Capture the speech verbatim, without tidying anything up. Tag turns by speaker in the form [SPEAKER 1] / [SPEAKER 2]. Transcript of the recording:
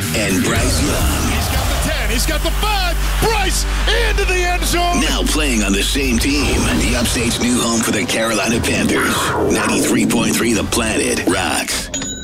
[SPEAKER 1] and Bryce Young.
[SPEAKER 2] He's got the ten. He's got the five. Bryce into the end zone.
[SPEAKER 1] Now playing on the same team. The Upstate's new home for the Carolina Panthers. ninety-three point three The Planet rocks.